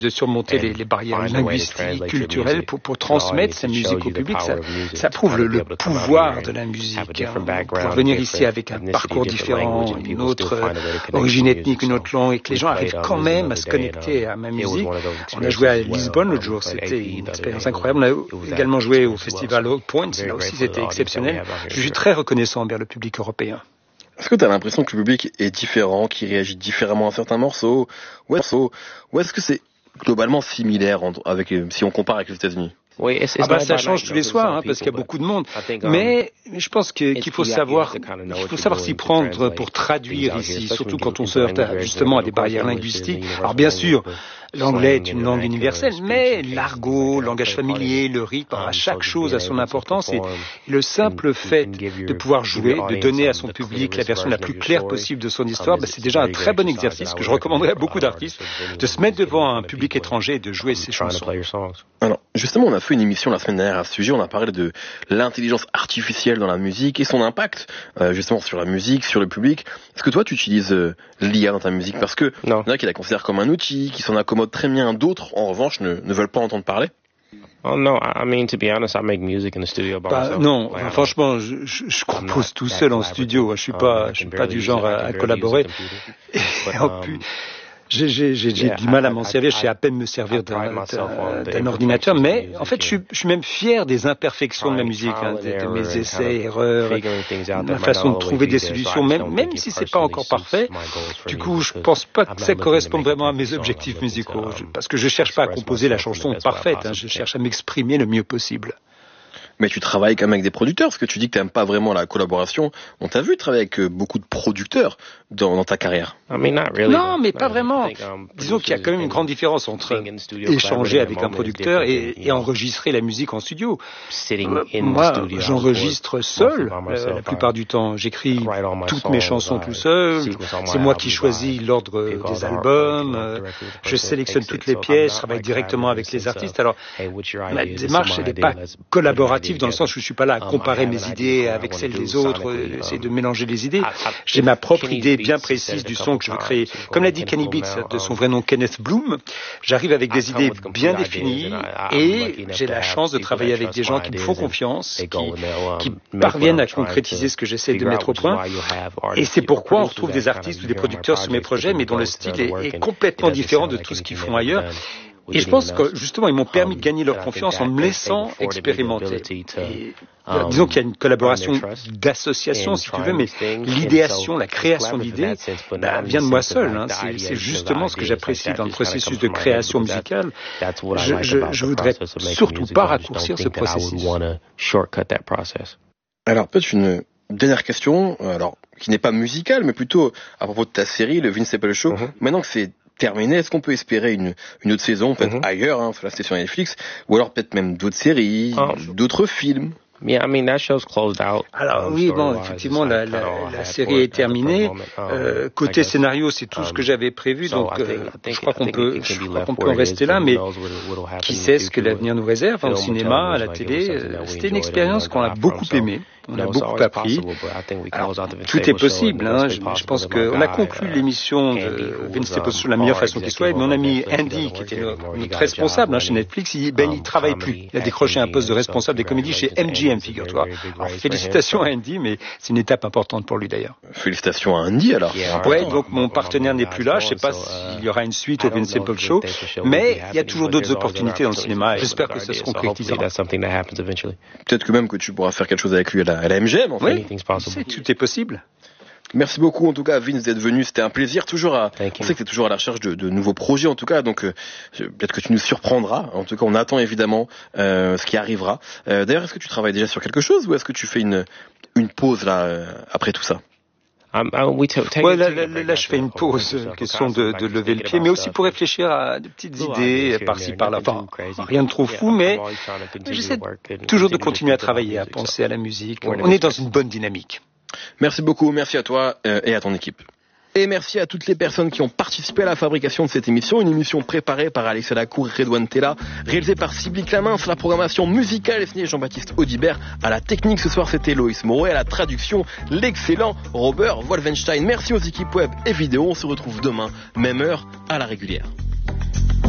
de surmonter les barrières linguistiques, culturelles pour transmettre sa musique au public. Ça prouve le pouvoir de la musique. Pouvoir venir ici avec un parcours différent, une autre origine ethnique, une autre langue, et que les gens arrivent quand même à se connecter à ma musique. On a joué à Lisbonne l'autre jour, c'était une expérience incroyable. On a également joué au festival Old Point, là aussi c'était exceptionnel. Je suis très reconnaissant envers le public européen. Est-ce que tu as l'impression que le public est différent, qu'il réagit différemment à certains morceaux, ou est-ce que c'est globalement similaire si on compare avec les États-Unis? Ça change tous les soirs, parce qu'il y a beaucoup de monde. Mais je pense qu'il faut savoir s'y prendre pour traduire ici, surtout quand on se heurte justement à des barrières linguistiques. Alors bien sûr, l'anglais est une langue universelle, mais l'argot, le langage familier, le rythme, chaque chose a son importance, et le simple fait de pouvoir jouer, de donner à son public la version la plus claire possible de son histoire, c'est déjà un très bon exercice que je recommanderais à beaucoup d'artistes, de se mettre devant un public étranger et de jouer ses chansons. Alors, justement, on a fait une émission la semaine dernière à ce sujet, on a parlé de l'intelligence artificielle dans la musique et son impact, justement, sur la musique, sur le public. Est-ce que toi, tu utilises l'IA dans ta musique? Parce que il y en a qui la considèrent comme un outil, qui s'en accommodent très bien, d'autres, en revanche, ne veulent pas entendre parler. Non, franchement, je compose tout seul en studio. Je suis pas du genre à collaborer. Et en plus, j'ai du mal à m'en servir, je sais à peine me servir d'un ordinateur, mais en fait je suis même fier des imperfections de ma musique, de mes essais, erreurs, ma façon de trouver des solutions, même si c'est pas encore parfait. Du coup, je pense pas que ça corresponde vraiment à mes objectifs musicaux, parce que je cherche pas à composer la chanson parfaite, je cherche à m'exprimer le mieux possible. Mais tu travailles quand même avec des producteurs, parce que tu dis que tu n'aimes pas vraiment la collaboration. On t'a vu travailler avec beaucoup de producteurs dans ta carrière. Non, mais pas vraiment. Disons qu'il y a quand même une grande différence entre échanger avec un producteur et enregistrer la musique en studio. Moi, j'enregistre seul la plupart du temps. J'écris toutes mes chansons tout seul. C'est moi qui choisis l'ordre des albums. Je sélectionne toutes les pièces, je travaille directement avec les artistes. Alors, ma démarche, elle n'est pas collaborative dans le sens où je suis pas là à comparer mes idées avec celles des autres, essayer de mélanger les idées. J'ai ma propre idée bien précise du son que je veux créer. Comme l'a dit Kenny Beats, de son vrai nom Kenneth Bloom, j'arrive avec des idées bien définies et j'ai la chance de travailler avec des gens qui me font confiance, qui parviennent à concrétiser ce que j'essaie de mettre au point. Et c'est pourquoi on retrouve des artistes ou des producteurs sur mes projets, mais dont le style est complètement différent de tout ce qu'ils font ailleurs. Et je pense que, justement, ils m'ont permis de gagner leur confiance en me laissant expérimenter. Et, disons qu'il y a une collaboration d'association, si tu veux, mais l'idéation, la création d'idées, vient de moi seul. C'est justement ce que j'apprécie dans le processus de création musicale. Je voudrais surtout pas raccourcir ce processus. Alors, peut-être une dernière question, qui n'est pas musicale, mais plutôt à propos de ta série, le Vince Apple Show. Maintenant que c'est terminé, est-ce qu'on peut espérer une autre saison, peut-être ailleurs, sur la station Netflix, ou alors peut-être même d'autres séries, d'autres films? Alors oui, effectivement, la série est terminée. Côté scénario, c'est tout ce que j'avais prévu, donc je crois qu'on peut en rester là, mais qui sait ce que l'avenir nous réserve, au cinéma, à la télé. C'était une expérience qu'on a beaucoup aimée. On a beaucoup appris. Alors, tout est possible. Je pense qu'on a conclu l'émission de Vince Staples sur la meilleure façon qui soit. Mais on a mis Andy, qui était notre responsable chez Netflix. Il travaille plus. Il a décroché un poste de responsable des comédies chez MGM, figure-toi. Alors, félicitations à Andy, mais c'est une étape importante pour lui d'ailleurs. Félicitations à Andy alors. Ouais, donc mon partenaire n'est plus là. Je sais pas s'il y aura une suite au Vince Staples Show, mais il y a toujours d'autres opportunités dans le cinéma. Et j'espère que ça se concrétisera. Peut-être que même que tu pourras faire quelque chose avec lui à la MGM, en fait. Oui, tout est possible. Merci beaucoup, en tout cas, Vince, d'être venu. C'était un plaisir. On sait que tu es toujours à la recherche de nouveaux projets, en tout cas. Donc, peut-être que tu nous surprendras. En tout cas, on attend évidemment ce qui arrivera. D'ailleurs, est-ce que tu travailles déjà sur quelque chose ou est-ce que tu fais une pause là après tout ça? Là, je fais une pause, question de lever le pied, mais aussi pour réfléchir à des petites idées par-ci, par-là. Enfin, rien de trop fou, mais j'essaie toujours de continuer à travailler, à penser à la musique. On est dans une bonne dynamique. Merci beaucoup, merci à toi et à ton équipe. Et merci à toutes les personnes qui ont participé à la fabrication de cette émission, une émission préparée par Alexia Lacour et Redouane Tella, réalisée par Sybille Clamin sur la programmation musicale et signée Jean-Baptiste Audibert. À la technique ce soir, c'était Loïs Moreau et à la traduction, l'excellent Robert Wolfenstein. Merci aux équipes web et vidéo, on se retrouve demain, même heure, à la régulière.